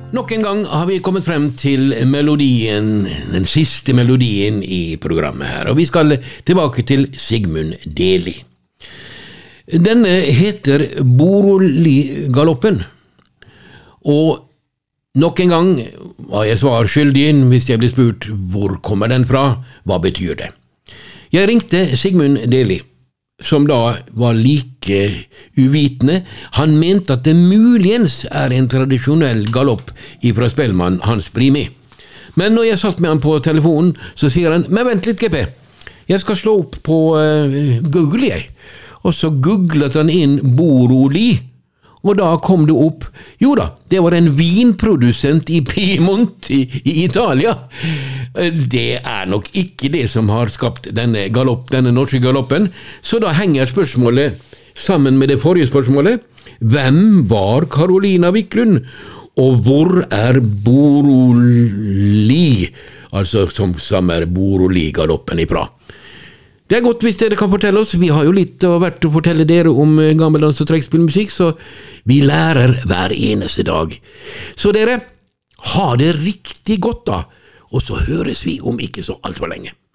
Nok en gang har vi kommet frem til melodien, den siste melodien i programmet her, og vi skal tilbake til Sigmund Deli. Denne heter Boroli-galoppen, og nok en gang var jeg svar skyldig hvis jeg ble spurt hvor kommer den fra, hva betyr det? Jeg ringte Sigmund Deli, som da var like uvitende. Han mente at det muligens en tradisjonell galopp ifra spellemann Hans Brimi. Men når jeg satt med han på telefonen, så sier han, men vent litt GP, jeg skal slå opp på Google jeg. Og så googlet han inn Boroli, og da kom det opp, jo da, det var en vinprodusent i Piemonte i Italia. Det nok ikke det som har skapt denne norske galoppen, så da henger spørsmålet sammen med det forrige spørsmålet. Hvem var Carolina Wiklund, og hvor Boroli, altså som Boroli-galoppen ifra? Det godt hvis dere kan fortelle oss, vi har jo litt av hvert å fortelle dere om gammeldans- og trekkspillmusikk, så vi lærer hver eneste dag. Så dere, ha det riktig godt da, og så høres vi om ikke så alt for lenge.